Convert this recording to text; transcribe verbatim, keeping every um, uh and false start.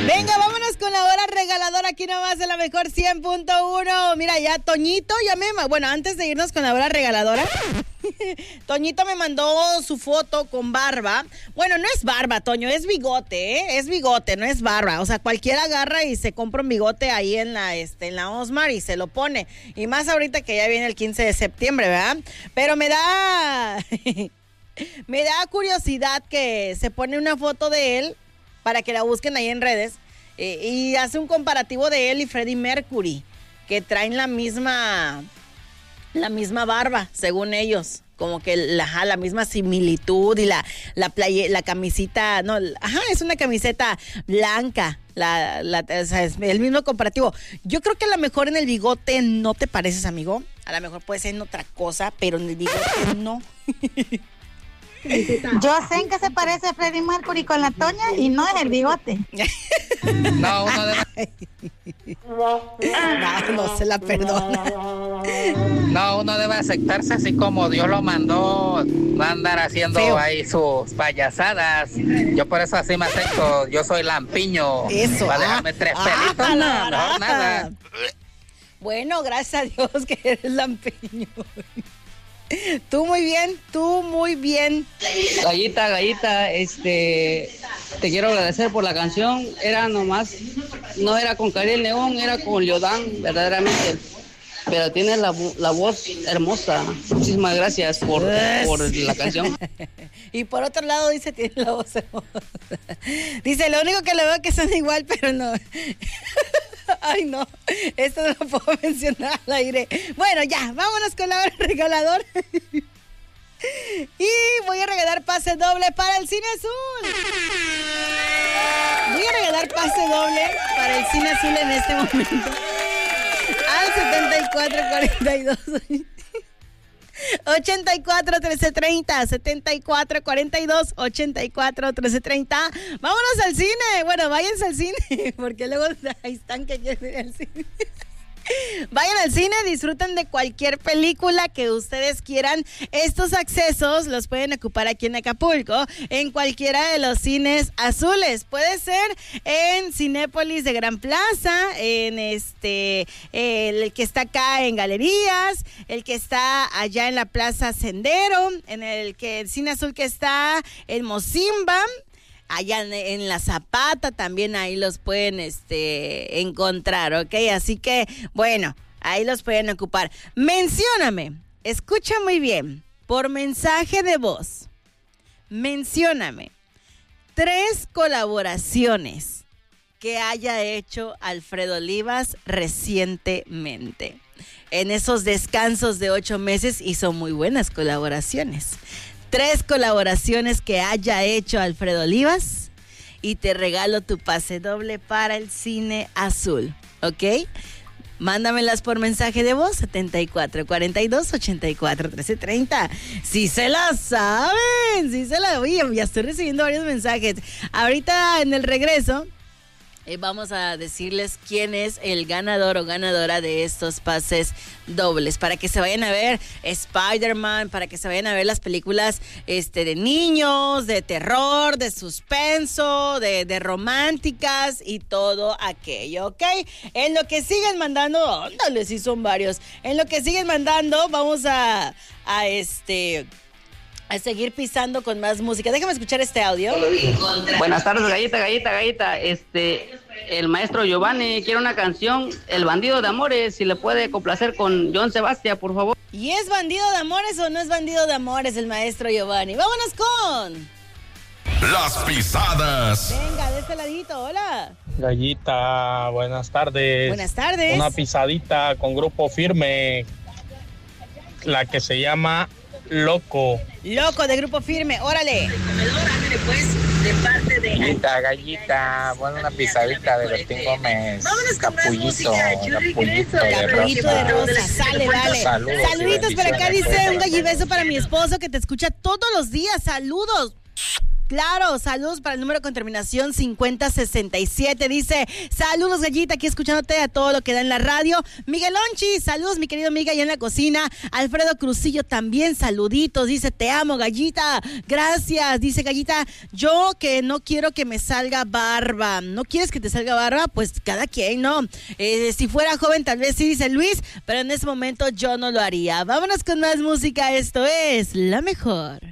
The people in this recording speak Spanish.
Venga, vámonos con la hora regaladora aquí nomás en la mejor cien punto uno. Mira, ya Toñito, ya me... Bueno, antes de irnos con la hora regaladora, Toñito me mandó su foto con barba. Bueno, no es barba, Toño, es bigote, ¿eh? Es bigote, no es barba. O sea, cualquiera agarra y se compra un bigote ahí en la, este, en la Osmar y se lo pone. Y más ahorita que ya viene el quince de septiembre, ¿verdad? Pero me da... me da curiosidad que se pone una foto de él para que la busquen ahí en redes, eh, y hace un comparativo de él y Freddie Mercury, que traen la misma, la misma barba, según ellos, como que la, la misma similitud y la, la, playa, la camisita, no, ajá, es una camiseta blanca, la, la, o sea, es el mismo comparativo. Yo creo que a lo mejor en el bigote no te pareces, amigo, a lo mejor puede ser en otra cosa, pero en el bigote no. Yo sé en qué se parece Freddie Mercury con la Toña y no es el bigote. No, uno debe... No, no se la perdona. No, uno debe aceptarse así como Dios lo mandó, no andar haciendo Feo. ahí sus payasadas. Yo por eso así me acepto, yo soy lampiño. Eso. Va a dejarme tres ah, pelitos, ah, no, no, nada. Bueno, gracias a Dios que eres lampiño. Tú muy bien, tú muy bien. Gallita, Gallita, este, te quiero agradecer por la canción. Era nomás, no era con Cariel León, era con Leodán, verdaderamente. Pero tienes la, la voz hermosa. Muchísimas gracias por, por la canción. Y por otro lado dice, tiene la voz hermosa. Dice, lo único que le veo que son igual, pero no. Ay, no, esto no lo puedo mencionar al aire. Bueno, ya, vámonos con la hora regaladora. Y voy a regalar pase doble para el Cine Azul. Voy a regalar pase doble para el Cine Azul en este momento. Al setenta y cuatro cuarenta y dos ochenta y cuatro trece treinta, setenta y cuatro cuarenta y dos ochenta y cuatro trece treinta. Vámonos al cine. Bueno, váyanse al cine, porque luego ahí están que quieren ir al cine. Vayan al cine, disfruten de cualquier película que ustedes quieran. Estos accesos los pueden ocupar aquí en Acapulco, en cualquiera de los cines azules. Puede ser en Cinépolis de Gran Plaza, en este, el que está acá en Galerías, el que está allá en la Plaza Sendero, en el que el cine azul que está en Mocimba. Allá en, en La Zapata también ahí los pueden este, encontrar, ¿ok? Así que, bueno, ahí los pueden ocupar. Mencióname, escucha muy bien, por mensaje de voz, mencióname tres colaboraciones que haya hecho Alfredo Olivas recientemente. En esos descansos de ocho meses hizo muy buenas colaboraciones. Tres colaboraciones que haya hecho Alfredo Olivas y te regalo tu pase doble para el Cine Azul, ¿ok? Mándamelas por mensaje de voz, setenta y cuatro cuarenta y dos ochenta y cuatro trece treinta. Sí se la saben, sí se la... Oye, ya estoy recibiendo varios mensajes. Ahorita en el regreso... Eh, vamos a decirles quién es el ganador o ganadora de estos pases dobles para que se vayan a ver Spider-Man, para que se vayan a ver las películas este, de niños, de terror, de suspenso, de, de románticas y todo aquello, ¿ok? En lo que siguen mandando, ándale, sí son varios. En lo que siguen mandando, vamos a, a este... a seguir pisando con más música. Déjame escuchar este audio. Buenas tardes, Gallita, Gallita, Gallita. Este, el maestro Giovanni quiere una canción, El Bandido de Amores, si le puede complacer con John Sebastián, por favor. ¿Y es Bandido de Amores o no es Bandido de Amores el maestro Giovanni? ¡Vámonos con... Las pisadas! Venga, de este ladito, hola. Gallita, buenas tardes. Buenas tardes. Una pisadita con Grupo Firme, la que se llama... Loco. Loco de Grupo Firme, órale. De parte de... Gallita, Gallita, bueno, una pisadita de Bertín Gómez. Capullito, capullito de Capullito de rosa, sale, dale. Saludos. Saluditos por acá, dice un gallibeso para mi esposo que te escucha todos los días, saludos. Claro, saludos para el número con terminación cincuenta sesenta y siete. Dice, saludos Gallita, aquí escuchándote a todo lo que da en la radio. Miguelonchi, saludos mi querido amiga allá en la cocina. Alfredo Crucillo también, saluditos. Dice, te amo Gallita, gracias. Dice Gallita, yo que no quiero que me salga barba. ¿No quieres que te salga barba? Pues cada quien, ¿no? Eh, si fuera joven tal vez sí, dice Luis, pero en ese momento yo no lo haría. Vámonos con más música, esto es La Mejor.